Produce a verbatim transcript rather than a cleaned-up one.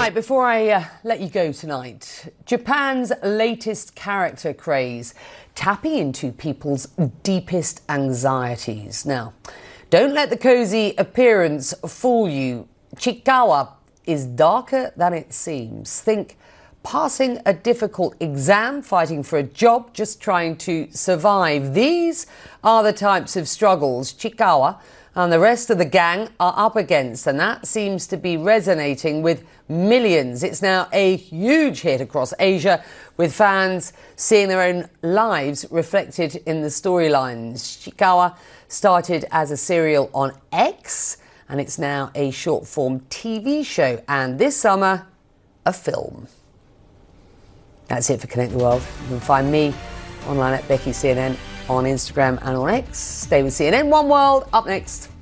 Right, before I uh, let you go tonight, Japan's latest character craze, tapping into people's deepest anxieties. Now, don't let the cosy appearance fool you. Chiikawa is darker than it seems. Think passing a difficult exam, fighting for a job, just trying to survive. These are the types of struggles Chiikawa and the rest of the gang are up against, and that seems to be resonating with millions. It's now a huge hit across Asia, with fans seeing their own lives reflected in the storylines. Chiikawa started as a serial on X, and it's now a short-form T V show, and this summer, a film. That's it for Connect the World. You can find me online at Becky C N N on Instagram and on X. Stay with C N N One World. Up next.